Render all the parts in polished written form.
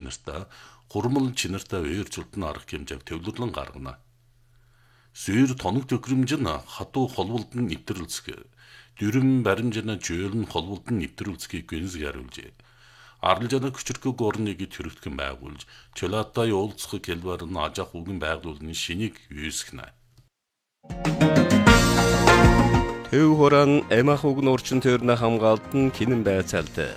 чинэртэй гурмал чинэртэй уяржилтны арга хэмжээг төвлөрлөн гаргана. Сүйр тоног төхрөмж нь хатуу холболд нь нэвтрүүлцэх, дүрм баримжина жөөл нь холболд нь нэвтрүүлцгийг гүнзгий харуулжээ. Аралжана күчрхэг орныг төрөвтгөн байгуулж, чөлөөтэй уулзах хэлбэр нь ажах үгэн байгуулны шинийг үүсгэнэ. Төв хорон эмах үгэн орчин тойрны хамгаалтан кинэн байцаалтай.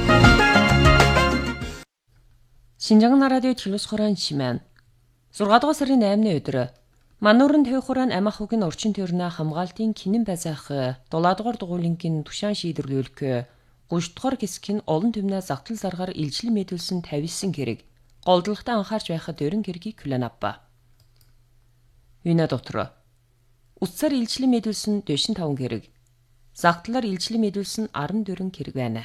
Шинжаан радио телевиз хорон чимэн 6 дугаар сарын 8-ны өдөр Мануурын төв хорон эмах үгэн орчин тойрны хамгаалтын кинэн байцаах 7 дугаар дугуулингийн тушаан шийдвэрлүүлэх 3 дугаар хэсгийн олон түмнээ загтал заргаар илчлэн мэдүүлсэн 59 хэрэг голдлогтой анхаарч байхад дөрөн хэргийг хүлээн авба. Юуна дотор Утсаар илчлэн мэдүүлсэн 45 хэрэг, загтлаар илчлэн мэдүүлсэн 14 хэрэг байна.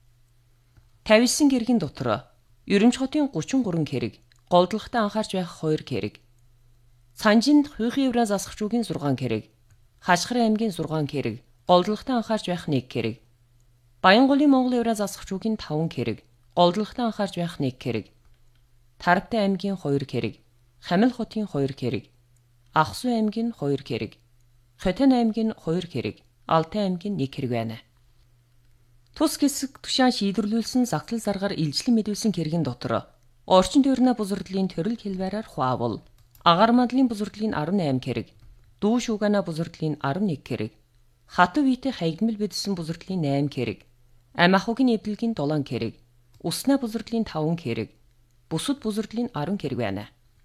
59 хэргийн дотор Ерөнч хотын 33 хэрэг, голдлогтой анхаарч байх 2 хэрэг, Цанжинд Хуйхын Евраз асгчуугийн 6 хэрэг, Хашхрын аймгийн 6 хэрэг, голдлогтой анхаарч байх 1 хэрэг, Баянголын Монгол Евраз асгчуугийн 5 хэрэг, голдлогтой анхаарч байх 1 хэрэг, Тарбтай аймгийн 2 хэрэг, Хамил хотын 2 хэрэг, Ахсу аймгийн 2 хэрэг, Хотын аймгийн 2 хэрэг, Алтай аймгийн 1 хэрэг байна. Тус хэсэг тушаан шийдвэрлүүлсэн загтал заргаар илжлэн мэдүүлсэн хэргийн дотор орчин тойрны бузардлын төрөл хэлбэрээр хуавал агаар мадлын бузардлын 18 хэрэг, дүү шуугана бузардлын 11 хэрэг, хатуу витэй хаягдмал бидсэн бузардлын 8 хэрэг, амах угийн эвдэлгийн 7 хэрэг, усна бузардлын 5 хэрэг, бусад бузардлын 10 хэрэг байна.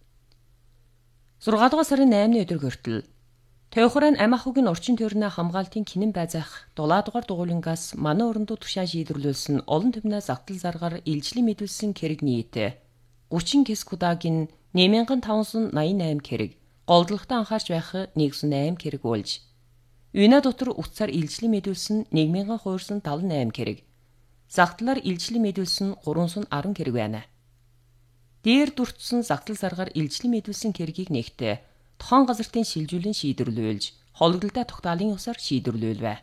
6 дугаар сарын 8-ны өдөр хүртэл Төвхөрөн амах угийн орчин тойрны хамгаалтын кинэн байцаах 7 дугаар дугуулингаас манай өрөндөө тушаан шийдвэрлүүлсэн олон түмнээ загтал заргаар илжлэн мэдүүлсэн хэрэг нийт 30 кескудагийн 8588 хэрэг, голдлогтой анхаарч байх 108 хэрэг болж, Юуна дотор утсаар илжлэн мэдүүлсэн 1278 хэрэг, загтлаар илжлэн мэдүүлсэн 310 хэрэг байна. Дээр дурдсан загтал заргаар илжлэн мэдүүлсэн хэргийг нэгтээ тухайн газартын шилжүүлэн шийдвэрлүүлж, хологдолтой тогтоолын ёсоор шийдвэрлүүлвэ.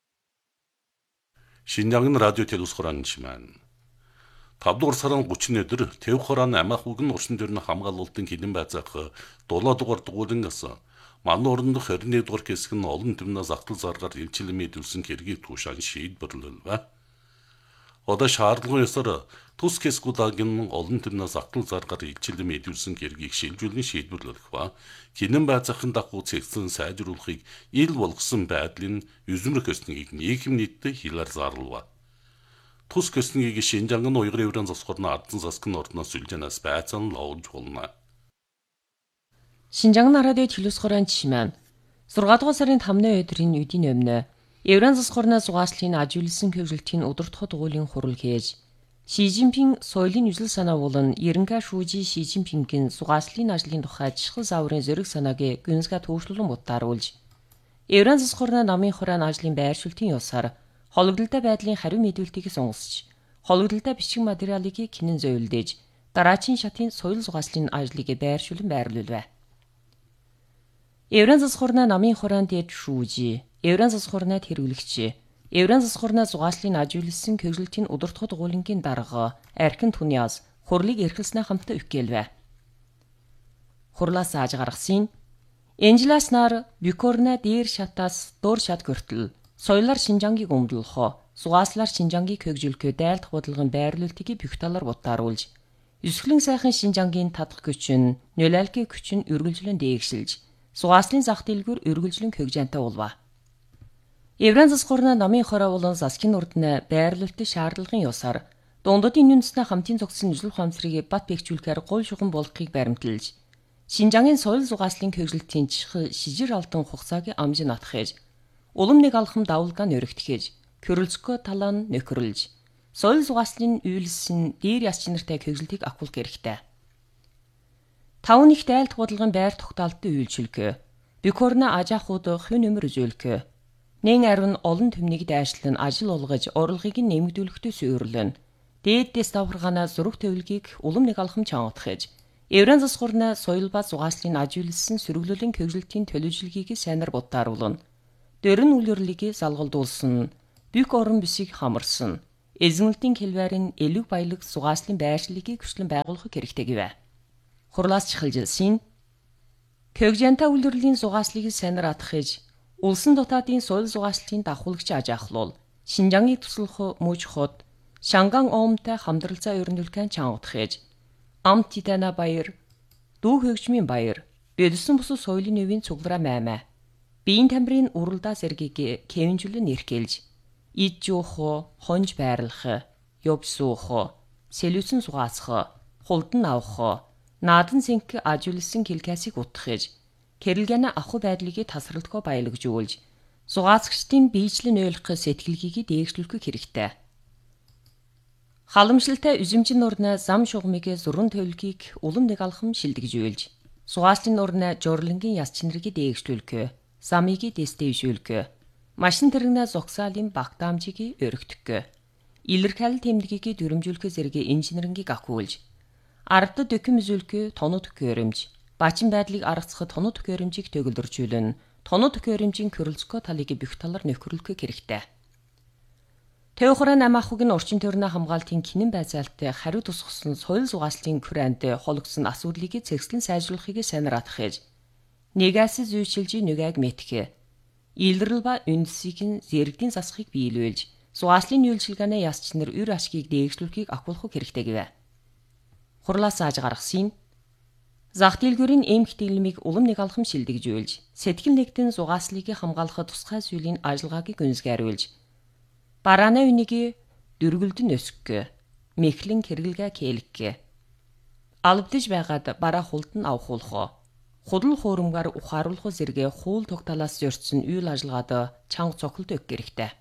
Шинжаан радио телевиз хорон чимэн 5 дугаар сарын 30-ны өдөр Төв хорон амах үгэн орчин тойрны хамгаалалтын кинэн байцаах 7 дугаар дугуулингаас манай орнд 21 дугаар хэсэг нь олон түмнээ загтал заргаар илчлэн мэдүүлсэн хэргийг тушаан шийдвэрлүүлвэ. Одоо шаардлагын ёсоор тус хэсгүүдийн олон түмнээ загтал заргаар илчлэн мэдүүлсэн хэргийг шилжүүлэн шийдвэрлэх ба кинэн байцаахын дагуу цэгцэн сайжруулахыг ил болгосон байдлын үзмрэх ёснийг нийгэм нийтэд хилээр зарлав. Тус көснийг Шинжаан уйгыр еврейн засгорны ардсан засгийн ордноос сүлжээнээс байцаан лоож болно. Шинжаан радио телевиз хорон чимэн 6 дугаар сарын 5-ны өдрийн үдийн өмнө Еврейн засгорны зугааслын ажигласан хөвгөлтийн удирдах дугуулийн хурал хийж Ши Жинпин соёлын үжил санаа болон Ерөнхий шүүжи Ши Жинпингийн зугааслын ажлын тухай чухал зааврын зэрэг санааг гүнзгий төвшлүүлэн бодтааруулж Еврейн засгорны намын хорон ажлын байршуултын ёсоор хологдолтой байдлын хариу мэдүүлтийг сонгосч хологдолтой бичиг материалыг кинэн зөвлөж дараачийн шатын соёл зугааслын ажлыг байршуулан байрлуулвэ. Еврейн засгорны намын хорон дэд шүүжи Еврейн засгорны хэрэглэгч Еврейн засгорны зугааслын ажигласан хөвгөлтийн удирдах дугуулингийн дарга Архин Туниас хурлыг эрхэлснээ хамтдаа өгөөлвэ. Хурлаас ааж гаргасан Энжелас нар Бюкорна дээр шатаас доор шат гөртөл соёлоор Шинжаангийг өмдлөх, зугааслаар Шинжаангийг хөгжүүлэх дайлдах бодлогын байрлуултыг бүх талаар бодтааруулж, өсгөлэн сайхан Шинжаангийн татах күч нь нөлөөллийн күч нь үргэлжлэн дээгшилж, зугааслын зах дэлгүүр үргэлжлэн хөгжөөнтэй болва. Еврейн засгорны намын хороо болон засгийн урдны байрлуулалтын шаардлагын ёсоор дундуудын үндэснээ хамтын зохицсон нөлөөлөх хамсрыг бат бэхжүүлэхээр гол шугам болохыг баримталж, Шинжаангийн соёл зугааслын хөгжилтийн чихэ шижир алдан хугацааг амж натхэж, улам нэг алхам давалгаан өргөтгөж, körөлцгөө талаа нь нөхөрлж, соёл зугааслын үйлсэн дээр яс чинартай хөгжилтийг ахуулах хэрэгтэй. 5 их дайлдах бодлогын байр тогтоолттой үйлчилгээ, Бюкорна ажаахууд хувь нэмэр үзүүлэх, нэн арвн олон төмнийг дайшлан ажил олгож орлогыг нэмэгдүүлэхдээ суйрлан, дээдээс давхаргаана зураг төвлөгийг улам нэг алхам чангатгаж, Еврейн засгорны соёл ба зугааслын ажигласан сөрөглөлийн хөгжилтийн төлөвлөгийг сайнаар бодтааруулна. Дөрөн үлгэрлийг залгалдуулсан, бүх орон бисийг хамарсан, эзэмнэлтийн хэлбэрийн элэг баялаг зугааслын байршлыгийг хүчлэн байгуулах хэрэгтэй гэвэ. Хурлаас чухалжилсан Кёгжанта үлрэлийн зугааслыг сайнаар атгахж, улсын дотаадын соёл зугааслын давхуулагч аж ахлуул, Шинжааныг туслах мөж хот, Шанган оомтой хамтралцаа өрнөлгөн чангуудахж, Амт Титана баяр, Дүү хөгжмийн баяр, Бэлсэн бус соёлын өвийн цуглараа маймаа. Биеийн тамирын уралдаа сэргийг кевинжүүлэн нэрхэлж, ид жуухо, хонж байрлах, ёб суухо, сэлүүсэн сугаасах, хулдан авах, наадан сэнк ажуулсан килкасыг утгахж, кэрэлгэнэ аху байдлыг тасралтгүй баялагжуулж, сугаасгчдын биечлэн ойлгох сэтгэлгийг дээгшлүүлэх хэрэгтэй. Халамжлалтай үзэмжин нурна зам шугамыг зурган төлөлгийг улам нэг алхам шилдэгжүүлж, сугааслын нурна жорлонгийн яс чинрыг дээгшлүүлэх, замыг дэстэйшүүлэх, машин тэрэгнэ зогсаалын багтаамжийг өргөтгөх, илэрхийлэл тэмдгийг дүрмжүүлэх зэрэг инженерингийг ахиулж, ардд докюм үзүүлэх тоног төхөөрөмж, бачин байдлыг аргацах тоног төхөөрөмжийг төгөлдржүүлэн, тоног төхөөрөмжийн körөлцгөө талыг бүх талаар нөхөрлөх хэрэгтэй. Тэвхран амаахугийн орчин тойрны хамгаалтын кинэн байцаалтай хариу тусгасан соёл зугааслын хүрээнд хологсон асуудлыг цэгцлэн сайжруулахыг сайнаар атгахж, нэгээс зүйшилж нүгэг мэтгэх, илрэл ба үндсийг зэрэгдийн засахыг биелүүлж, зугааслын үйлчилгээний яс чинэр үр ашгийг дээгшлүүлэхийг ахиулах хэрэгтэй гэвэ. Хурлаас зааж гаргасан зах дэлгүүрийн эмх дэглэмийг улам нэг алхам шилдэгжүүлж, сэтгэл нэгдэн зугааслыг хамгаалах тусгай зүйлийн ажиллагааг гүнзгийрүүлж, барааны үнийг дөргөлдөн өсгөх, мэхлэн хэрэглэгээ кээлгэх, албадж байгаад бараа хулдан авахулах, худал хуурамгаар ухааруулах зэрэг хуул тогтоолоос зорьсон үйл ажиллагаад чанга цохилт өгөх хэрэгтэй.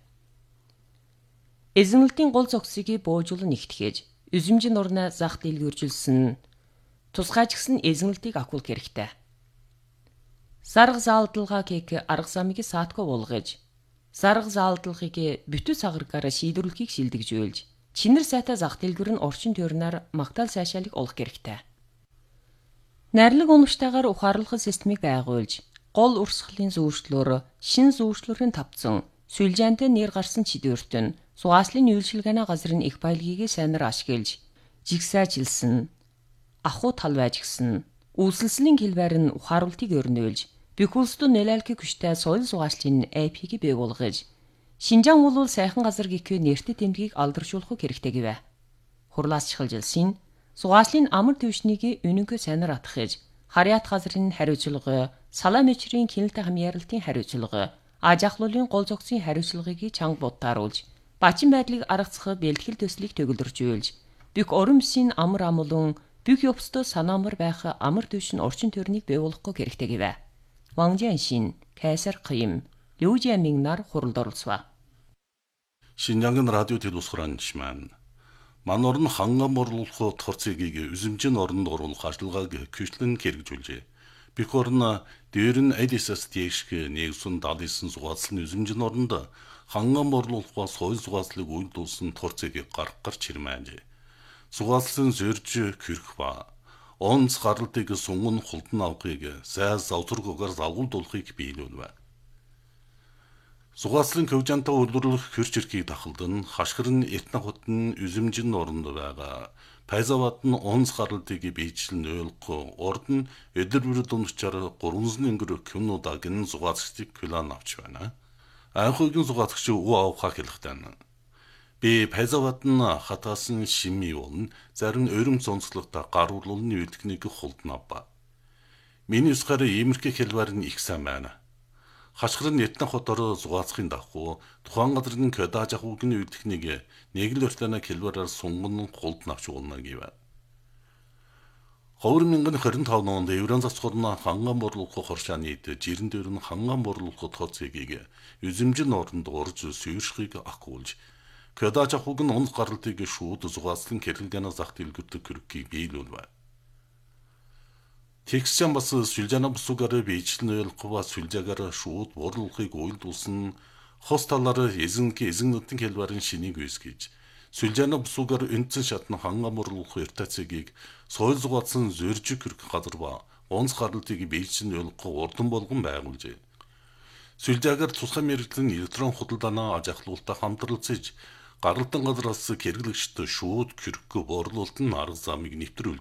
Эзэмнэлтийн гол зогсыг буужуулан нэгтгэж, үзэмжин нурна зах дэлгүүржүүлсэн тусгайчгсан эзэмнэлтийг ахиулах хэрэгтэй. Зарга заалдалгаа кек арга замыг саатгүй болгож, зарга заалдалгыг бүтэн сагаргаар шийдвэрлэхийг шилдэгжүүлж, чинэр сайтай зах дэлгүүр нь орчин тойрноор магтаал сайшаалыг олох хэрэгтэй. Найрлаг унагчтайгаар ухаарлах системийг байгуулж, гол урсгалын зүүршлөөр, шин зүүршлөрийн тавцсан, сүлжээнтэй нэр гарсан чидвэртэн, сугааслын үйлчилгээний газрын их баялагийг сайнаар ашиглаж, жигсайжилсан, аху талвайжгсан, үйлсэлслийн хэлбэр нь ухааруултыг өрнөөлж, бүх улсд нөлөөлөх хүчтэй соёл зугааслын AP-г бий болгож, Шинжаан улуул сайхан газар гихүү нэртэд тэмдгийг алдаршуулах хэрэгтэй гэвэ. Хурлаас чухалжилсан зугааслын амар төвшнийг үнэнхөө сайнаар атгахж, харьяат газрын хариуцлага, салаа мөчрийн кинэлтэй хамьяаралтын хариуцлага, аж ахлуулын гол зохиосын хариуцлагыг чанга будтааруулж, бачин байдлыг аргацах бэлтгэл төслийг төгөлдржүүлж, бүх орон бүсийн амар амлан бүх ёвцтой санаамар байх амар төвшин орчин тойрныг бий болгох хэрэгтэй гэвэ. Ван Jianxin, Кайсар Кыйм, Лю Жиаминг нар хуралд оролцваа. Шинжаангийн радио телевизхоранчман ман орн хангам борлуулах торцгийг үзэмжин оронд оруулах ажиллагааг күчлэн хэрэгжүүлжээ. Бүх орн дээр нь Эдисэс дээгшг нэгсэн далисэн зугаалсан үзэмжин оронд хангам борлуулах соёл зугааллыг үйлдүүлсэн торцгийг гарч ирмэнжээ. Зугаалсан зорж кэрх ба онц гаралтыг сунган хулдан авахыг зай завзургуугаар залгуулдуулахыг биелүүлвэ. Зугааслын Кёгжанта үлрэрлэх хөрч ирхийг дахалдан хашгир нь этнахут нь үзэмжин оронд байгаа. Пайзават нь онц гаралтыг биечлэн ойлгох, орд нь эдэрвэр дундчаар 300 өнгөр кюнудаг нь зугаалчдыг план авч байна. Анхуйгийн зугаалч уу авахаа хэлэхтэй. Би Пайзават нь хатаасан шими болон зарим өрөм цонцлогтой гаруулны үйлдэхнийг хулдан авба. Миний усгаар иймэрхүү хэлбэр нь их сайн байна. Хашгир нь этнах хотоор зугаацахын дагуу тухайн газрын кодаж ахуйгийн үйлдэхнийг нэг л өртөний хэлбэрээр сунган хулдан авч болно гэв. 2025 онд Еврон засгуурна ханган борлуулах хоршааны жирэн дээр нь ханган борлуулах тооцогийг үзэмжин оронд орж сүйршихийг ахгуулж, кодаж ахуйг нь онц гаралтыг шууд зугаацлан кэрэлгэнэ зах дэлгүүрт хүргэхийг биелүүлвэ. Тэгсчэн бас сүлжээнэ бусуугаар биечлэн ойлгох сүлжээгээр шууд борлуулахыг уйлдуулсан хос талаар эзэннүүдийн хэлбэрийн шинийг үүсгэж, сүлжээнэ бусуугаар үндсэн шатны ханган борлуулах ертацыг соёл зугаалсан зорж кэрх газар ба онц гаралтыг биечлэн ойлгох урдан болгон байгуулжээ. Сүлжээгээр тусгай мэргэжлийн электрон худалдааны аж ахлуултай хамтралцаж, Гаралдан газраас хэрэглэгчд шууд киркко борлуулалт нь арга замыг нэвтрүүлж